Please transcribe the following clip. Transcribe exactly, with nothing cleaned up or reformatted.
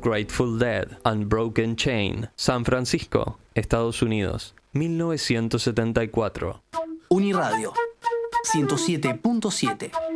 Grateful Dead, Unbroken Chain, San Francisco, Estados Unidos, mil novecientos setenta y cuatro. Uniradio ciento siete punto siete.